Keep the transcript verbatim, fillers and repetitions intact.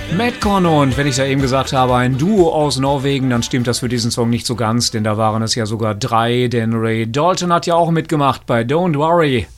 Madcon, und wenn ich ja eben gesagt habe, ein Duo aus Norwegen, dann stimmt das für diesen Song nicht so ganz, denn da waren es ja sogar drei, denn Ray Dalton hat ja auch mitgemacht bei Don't Worry.